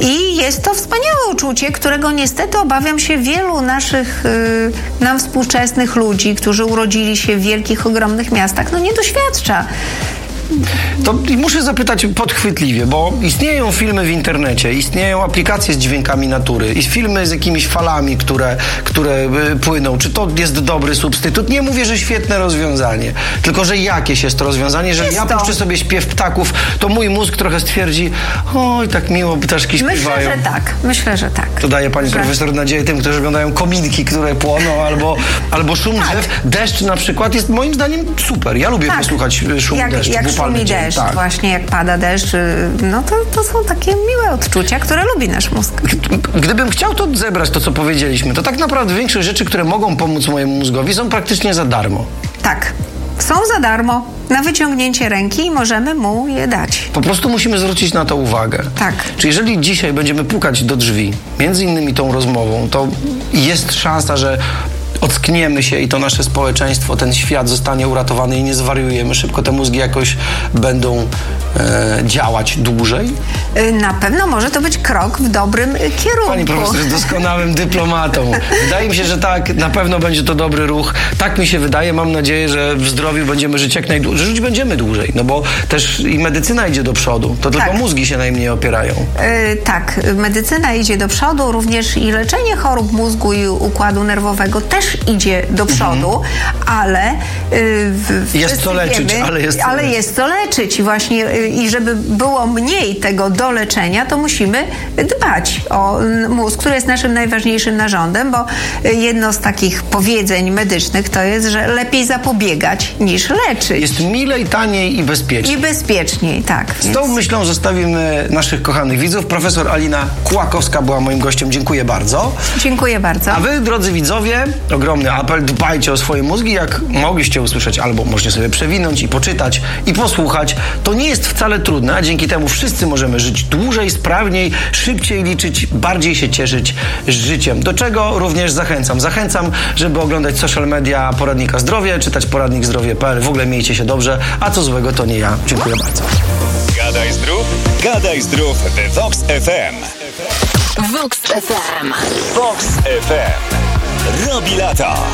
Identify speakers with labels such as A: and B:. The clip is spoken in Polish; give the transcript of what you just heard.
A: I jest to wspaniałe uczucie, którego niestety obawiam się wielu naszych nam współczesnych ludzi, którzy urodzili się w wielkich, ogromnych miastach, nie doświadcza.
B: To muszę zapytać podchwytliwie, bo istnieją filmy w internecie, istnieją aplikacje z dźwiękami natury i filmy z jakimiś falami, które płyną. Czy to jest dobry substytut? Nie mówię, że świetne rozwiązanie, tylko że jakieś jest to rozwiązanie. Jeżeli ja puszczę sobie śpiew ptaków, to mój mózg trochę stwierdzi, oj, tak miło, ptaszki śpiewają.
A: Myślę, że tak.
B: To daje pani profesor nadzieję tym, którzy oglądają kominki, które płoną, albo szum drzew. Deszcz na przykład jest moim zdaniem super. Ja lubię posłuchać szumu deszczu.
A: Jak szumi deszcz, właśnie jak pada deszcz, to są takie miłe odczucia, które lubi nasz mózg.
B: Gdybym chciał to zebrać, to co powiedzieliśmy, to tak naprawdę większość rzeczy, które mogą pomóc mojemu mózgowi, są praktycznie za darmo.
A: Tak. Są za darmo. Na wyciągnięcie ręki możemy mu je dać.
B: Po prostu musimy zwrócić na to uwagę.
A: Tak.
B: Czy jeżeli dzisiaj będziemy pukać do drzwi, między innymi tą rozmową, to jest szansa, że ockniemy się i to nasze społeczeństwo, ten świat zostanie uratowany i nie zwariujemy szybko, te mózgi jakoś będą działać dłużej?
A: Na pewno może to być krok w dobrym kierunku.
B: Pani profesor jest doskonałym dyplomatą. Wydaje mi się, że tak, na pewno będzie to dobry ruch. Tak mi się wydaje. Mam nadzieję, że w zdrowiu będziemy żyć jak najdłużej. Że żyć będziemy dłużej, bo też i medycyna idzie do przodu. To tylko mózgi się najmniej opierają.
A: Tak, medycyna idzie do przodu, również i leczenie chorób mózgu i układu nerwowego też idzie do przodu, ale
B: jest co leczyć,
A: ale jest co leczyć i właśnie i żeby było mniej tego do leczenia, to musimy dbać o mózg, który jest naszym najważniejszym narządem, bo jedno z takich powiedzeń medycznych to jest, że lepiej zapobiegać niż leczyć.
B: Jest milej, taniej i bezpieczniej.
A: I bezpieczniej, tak.
B: Z tą myślą zostawimy naszych kochanych widzów. Profesor Alina Kłakowska była moim gościem. Dziękuję bardzo.
A: Dziękuję bardzo.
B: A wy, drodzy widzowie, ogromny apel, dbajcie o swoje mózgi, jak mogliście usłyszeć, albo możecie sobie przewinąć i poczytać i posłuchać. To nie jest wcale trudne, a dzięki temu wszyscy możemy żyć dłużej, sprawniej, szybciej liczyć, bardziej się cieszyć życiem. Do czego również zachęcam. Zachęcam, żeby oglądać social media Poradnika Zdrowie, czytać poradnik zdrowie.pl. W ogóle miejcie się dobrze, a co złego to nie ja. Dziękuję bardzo.
C: Gadaj zdrów w Vox FM.
D: Vox FM.
C: Vox FM. Robi lata.